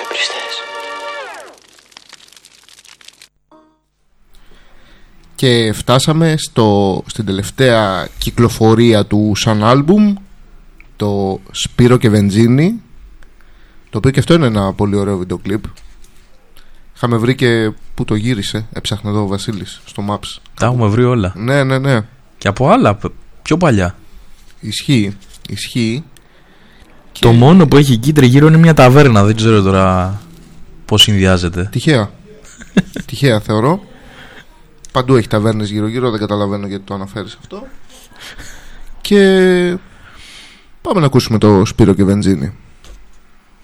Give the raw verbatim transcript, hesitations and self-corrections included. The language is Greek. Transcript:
εκνευριστές. Και φτάσαμε στο, στην τελευταία κυκλοφορία του σαν άλμπουμ, το Σπύρο και Βενζίνη, το οποίο και αυτό είναι ένα πολύ ωραίο βίντεο κλιπ. Είχαμε βρει και που το γύρισε, έψαχνε εδώ ο Βασίλης στο Maps. Τα έχουμε βρει όλα. Ναι, ναι, ναι. Και από άλλα, πιο παλιά. Ισχύει, ισχύει. Το και... μόνο που έχει εκεί τριγύρω είναι μια ταβέρνα. Δεν ξέρω τώρα πώς συνδυάζεται. Τυχαία. Τυχαία θεωρώ. Παντού έχει ταβέρνες γύρω-γύρω, δεν καταλαβαίνω γιατί το αναφέρεις αυτό. Και πάμε να ακούσουμε το Σπύρο και Βενζίνη.